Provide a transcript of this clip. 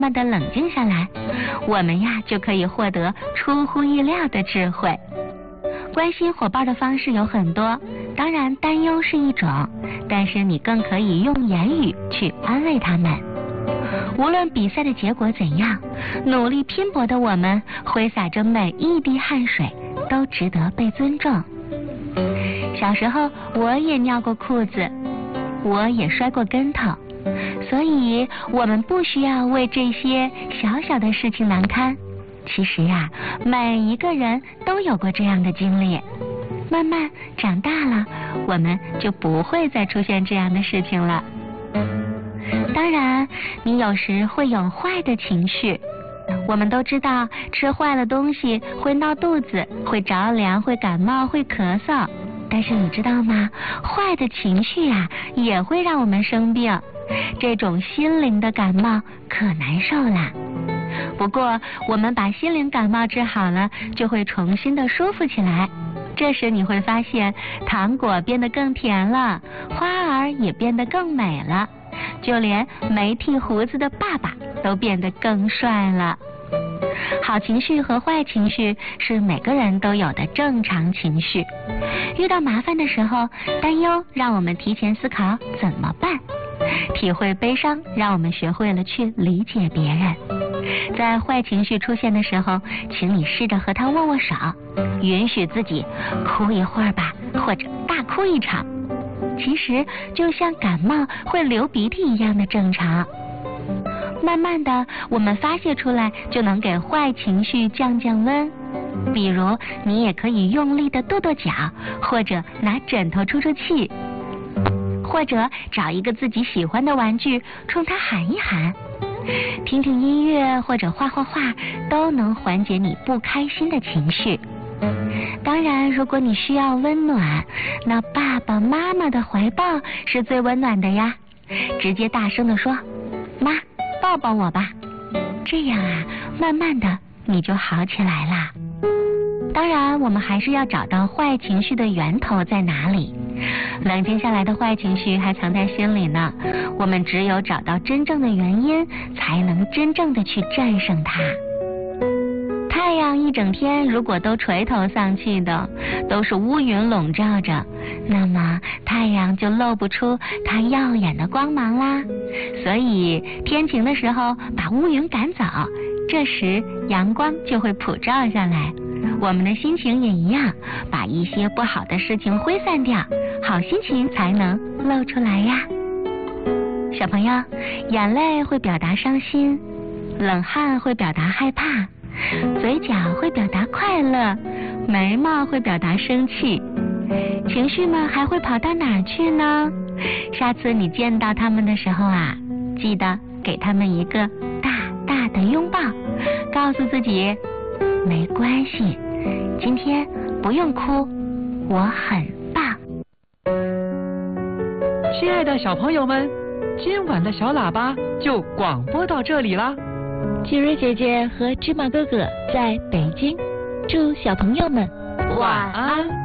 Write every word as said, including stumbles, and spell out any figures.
慢地冷静下来，我们呀就可以获得出乎意料的智慧。关心伙伴的方式有很多，当然担忧是一种，但是你更可以用言语去安慰他们。无论比赛的结果怎样，努力拼搏的我们挥洒着每一滴汗水，都值得被尊重。小时候我也尿过裤子，我也摔过跟头，所以我们不需要为这些小小的事情难堪。其实呀、啊，每一个人都有过这样的经历。慢慢长大了，我们就不会再出现这样的事情了。当然，你有时会有坏的情绪。我们都知道，吃坏了东西会闹肚子，会着凉，会感冒，会咳嗽。但是你知道吗？坏的情绪啊，也会让我们生病。这种心灵的感冒可难受了。不过，我们把心灵感冒治好了，就会重新的舒服起来。这时你会发现，糖果变得更甜了，花儿也变得更美了，就连没剃胡子的爸爸都变得更帅了。好情绪和坏情绪是每个人都有的正常情绪。遇到麻烦的时候，担忧让我们提前思考怎么办；体会悲伤，让我们学会了去理解别人。在坏情绪出现的时候，请你试着和他握握手，允许自己哭一会儿吧，或者大哭一场。其实就像感冒会流鼻涕一样的正常。慢慢的，我们发泄出来，就能给坏情绪降降温。比如，你也可以用力的跺跺脚，或者拿枕头出出气，或者找一个自己喜欢的玩具，冲他喊一喊。听听音乐或者画画画，都能缓解你不开心的情绪。当然，如果你需要温暖，那爸爸妈妈的怀抱是最温暖的呀。直接大声地说：“妈，抱抱我吧。”这样啊，慢慢的你就好起来啦。当然，我们还是要找到坏情绪的源头在哪里。冷静下来的坏情绪还藏在心里呢，我们只有找到真正的原因，才能真正的去战胜它。太阳一整天如果都垂头丧气的，都是乌云笼罩着，那么太阳就露不出它耀眼的光芒啦。所以天晴的时候把乌云赶走，这时阳光就会普照下来。我们的心情也一样，把一些不好的事情挥散掉，好心情才能露出来呀。小朋友，眼泪会表达伤心，冷汗会表达害怕，嘴角会表达快乐，眉毛会表达生气。情绪们还会跑到哪儿去呢？下次你见到他们的时候啊，记得给他们一个大大的拥抱，告诉自己没关系，今天不用哭，我很棒。 亲爱的小朋友们，今晚的小喇叭就广播到这里啦。 杰瑞姐姐和芝麻哥哥在北京，祝小朋友们晚安。